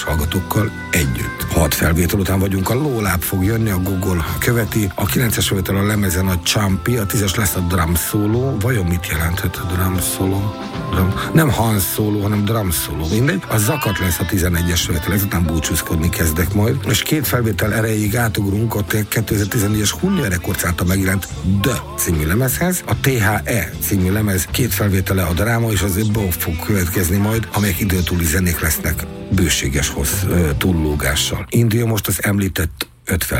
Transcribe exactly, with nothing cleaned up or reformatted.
kedves hallgatókkal együtt. Hat felvétel után vagyunk, a Lóláp fog jönni, a Google követi, a kilences felvétel a lemezen a Champi, a tízes lesz a drum solo. Vajon mit jelenthet a drum solo? Drum. Nem Han Solo, hanem drum solo. Mindegy. A Zakat lesz a tizenegyes felvétel, ezután búcsúzkodni kezdek majd. És két felvétel erejéig átugrunk a kétezer-tizennégyes Hunnia Records által megjelent The című lemezhez. A té há é című lemez két felvétele a dráma, és az Above fog következni majd, amelyek időtúli zenék lesznek bőséges hossz túllógással. Induljon most az említett öt felvétel.